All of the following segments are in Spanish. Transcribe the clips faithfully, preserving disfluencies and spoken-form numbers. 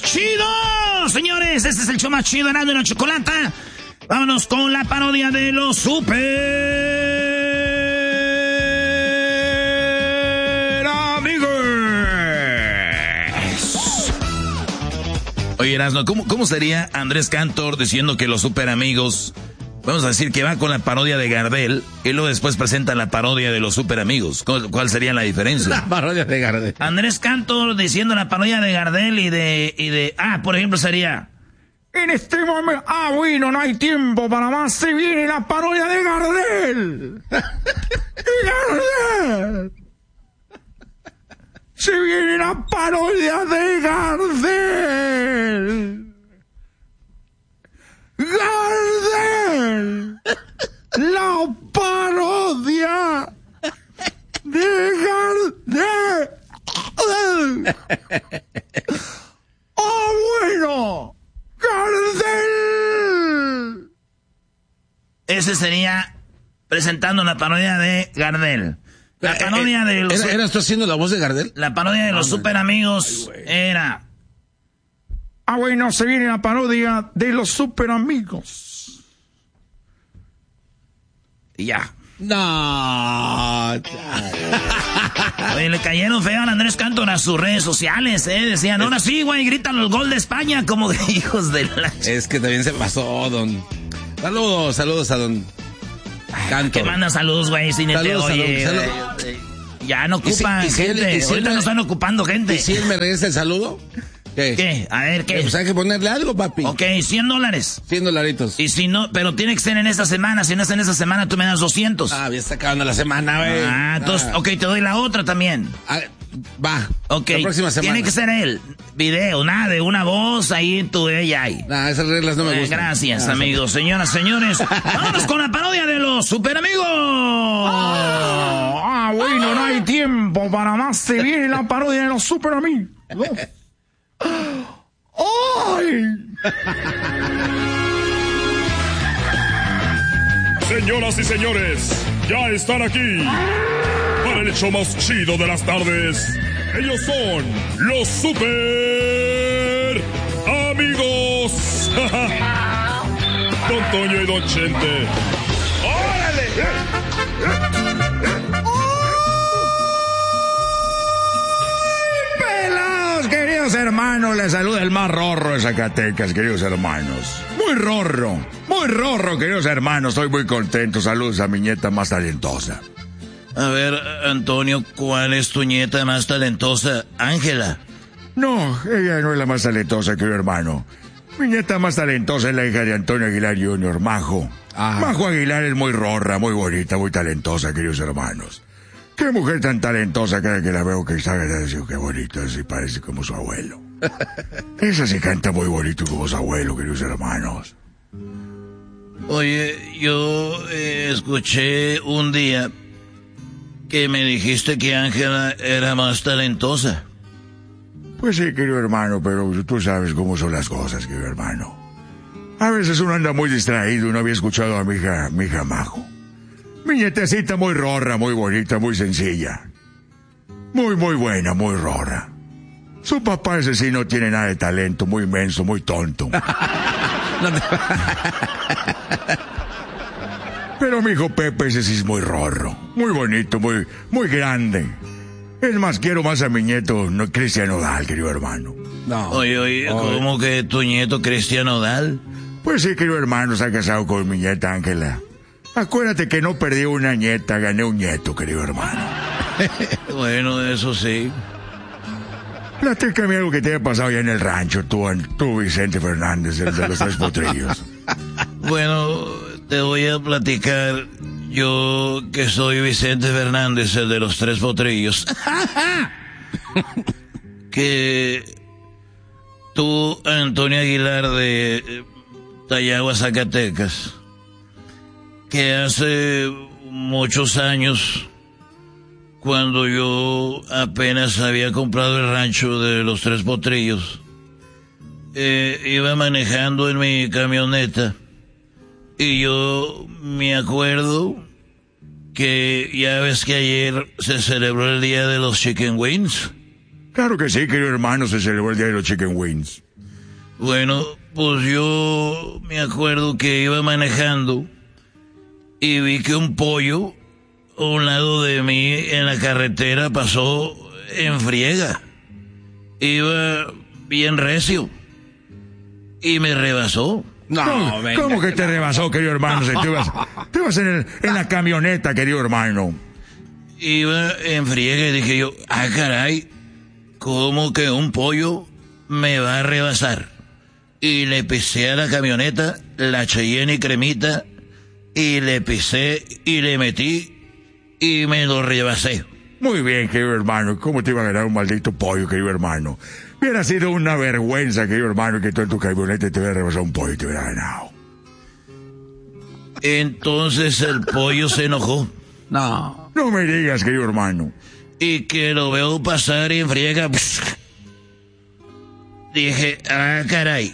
chido! Señores, este es el show más chido, Erasmo y la Chocolata. Vámonos con la parodia de los super amigos. Oye, Erasmo, ¿cómo, ¿cómo sería Andrés Cantor diciendo que los super amigos... Vamos a decir que va con la parodia de Gardel y luego después presenta la parodia de los super amigos. ¿Cuál, cuál sería la diferencia? La parodia de Gardel. Andrés Cantor diciendo la parodia de Gardel y de... y de ah, por ejemplo, sería... En este momento... Ah, bueno, no hay tiempo para más. Se viene la parodia de Gardel. Gardel. Se viene la parodia de Gardel. Gardel, la parodia de Gardel. ¡Oh, bueno! ¡Gardel! Ese sería presentando la parodia de Gardel. La parodia de los... ¿Era, ¿Eras tú haciendo la voz de Gardel? La parodia de los no, super amigos ay, era... Ah, bueno, se viene la parodia de los super amigos. Y ya. No. Oye, le cayeron feo a Andrés Cantor a sus redes sociales, ¿eh? Decían, ahora sí, güey, gritan los gol de España como de hijos de la... Es que también se pasó, don... Saludos, saludos a don Cantor. Que manda saludos, güey, sin este, oye. Saludos. Ya no ocupan ¿Y si, y si gente, él, si ahorita él, no están ocupando gente. ¿Y si él me regresa el saludo? ¿Qué? ¿Qué? A ver, ¿qué? Pues hay que ponerle algo, papi. Ok, cien dólares. cien dolaritos. Y si no, pero tiene que ser en esta semana. Si no es en esta semana, tú me das doscientos. Ah, ya está acabando la semana, güey. Ah, entonces, ah. ok, te doy la otra también. Ah, va. Ok. La próxima semana. Tiene que ser él. Video, nada de una voz ahí en tu ella ahí. Nah, esas reglas no me eh, gustan. Gracias, ah, amigos, señoras, señores. Vámonos con la parodia de los super amigos. Ah, ah bueno, no hay tiempo para más. Se viene la parodia de los super amigos. ¡Ay! Señoras y señores, ya están aquí para el show más chido de las tardes. Ellos son los super amigos. Don Toño y Don Chente. ¡Órale! Queridos hermanos, les saluda el más rorro de Zacatecas, queridos hermanos. Muy rorro, muy rorro, queridos hermanos. Estoy muy contento. Saludos a mi nieta más talentosa. A ver, Antonio, ¿cuál es tu nieta más talentosa? Ángela. No, ella no es la más talentosa, querido hermano. Mi nieta más talentosa es la hija de Antonio Aguilar junior, Majo. Ajá. Majo Aguilar es muy rorra, muy bonita, muy talentosa, queridos hermanos. Qué mujer tan talentosa, cada que la veo que sabe decir qué bonita, así parece como su abuelo. Esa sí canta muy bonito como su abuelo, queridos hermanos. Oye, yo eh, escuché un día que me dijiste que Ángela era más talentosa. Pues sí, querido hermano, pero tú sabes cómo son las cosas, querido hermano. A veces uno anda muy distraído y no había escuchado a mi hija, mi hija Majo. Mi nietecita muy rorra, muy bonita, muy sencilla. Muy, muy buena, muy rorra. Su papá ese sí no tiene nada de talento, muy menso, muy tonto. Pero mi hijo Pepe ese sí es muy rorro, muy bonito, muy, muy grande. Es más, quiero más a mi nieto, no, Cristian Nodal, querido hermano. No. Oye, oye, ¿cómo oye. que tu nieto Cristian Nodal? Pues sí, querido hermano, se ha casado con mi nieta Ángela. Acuérdate que no perdí una nieta, gané un nieto, querido hermano. Bueno, eso sí. Platícame algo que te haya pasado ya en el rancho, tú, tú Vicente Fernández, el de los tres potrillos. Bueno, te voy a platicar, yo que soy Vicente Fernández, el de los tres potrillos. Que tú, Antonio Aguilar de Tayagua, Zacatecas, que hace muchos años, cuando yo apenas había comprado el rancho de los Tres Potrillos, eh, iba manejando en mi camioneta y yo me acuerdo que ya ves que ayer se celebró el día de los Chicken Wings. Claro que sí, querido hermano, se celebró el día de los Chicken Wings. Bueno, pues yo me acuerdo que iba manejando y vi que un pollo a un lado de mí en la carretera pasó en friega. Iba bien recio y me rebasó. No, ¿Cómo, venga, ¿cómo que te no. rebasó, querido hermano? Si tú ibas, tú ibas en, el, en la camioneta, querido hermano. Iba en friega y dije yo, ah, caray, ¿cómo que un pollo me va a rebasar? Y le pisé a la camioneta, la Cheyenne y cremita, y le pisé y le metí y me lo rebasé. Muy bien, querido hermano. ¿Cómo te iba a ganar un maldito pollo, querido hermano? Hubiera sido una vergüenza, querido hermano, que tú en tu camioneta te hubiera rebasado un pollo y te hubiera ganado. Entonces el pollo se enojó. No. No me digas, querido hermano. Y que lo veo pasar y en friega. Dije, ah, caray.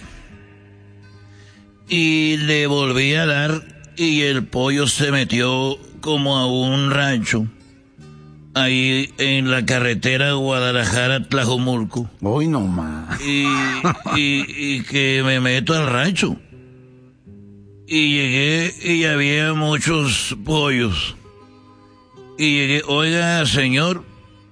Y le volví a dar y el pollo se metió como a un rancho. Ahí en la carretera Guadalajara-Tlajomulco. Uy, no más. Y, y, y que me meto al rancho. Y llegué y había muchos pollos. Y llegué, oiga, señor,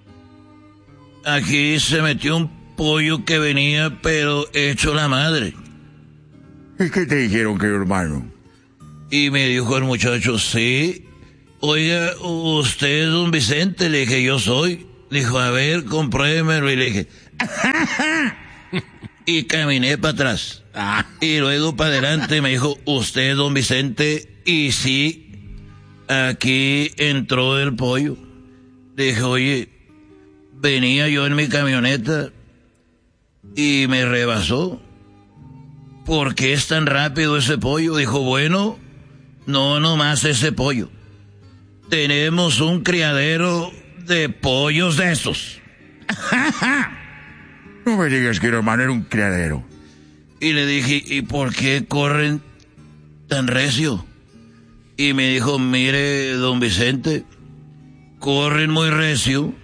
aquí se metió un pollo que venía, pero hecho la madre. ¿Y qué te dijeron, querido hermano? Y me dijo el muchacho, sí. Oiga, usted es don Vicente, le dije, yo soy. Dijo, a ver, compruébemelo. Y le dije, y caminé para atrás. Y luego para adelante me dijo, usted es don Vicente. Y sí, aquí entró el pollo. Le dije, oye, venía yo en mi camioneta y me rebasó. ¿Por qué es tan rápido ese pollo? Dijo, bueno, no nomás ese pollo. Tenemos un criadero de pollos de esos. No me digas que hermano era un criadero. Y le dije, ¿y por qué corren tan recio? Y me dijo, mire, don Vicente, corren muy recio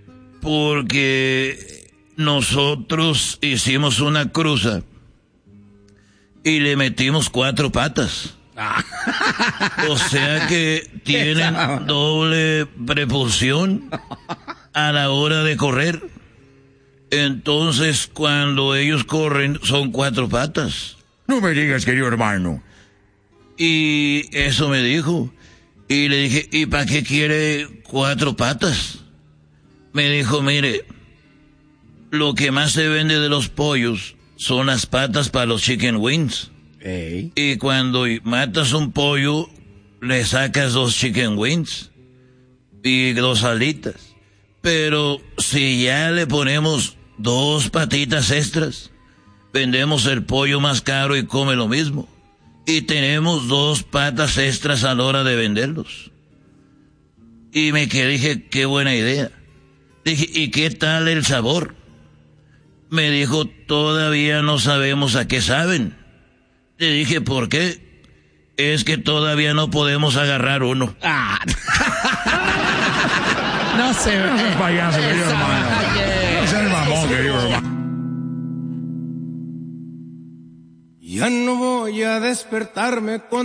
porque nosotros hicimos una cruza y le metimos cuatro patas. O sea que tienen doble propulsión a la hora de correr. Entonces, cuando ellos corren, son cuatro patas. No me digas, querido hermano. Y eso me dijo. Y le dije, ¿y para qué quiere cuatro patas? Me dijo, mire, lo que más se vende de los pollos son las patas para los chicken wings. Hey. Y cuando matas un pollo, le sacas dos chicken wings y dos alitas. Pero si ya le ponemos dos patitas extras, vendemos el pollo más caro y come lo mismo. Y tenemos dos patas extras a la hora de venderlos. Y me quedé, dije, qué buena idea. Dije, ¿y qué tal el sabor? Me dijo, todavía no sabemos a qué saben. Le dije, ¿por qué? Es que todavía no podemos agarrar uno. Ah. No se ve. No seas payaso, querido hermano. No seas mamón, querido hermano. Ya no voy a despertarme con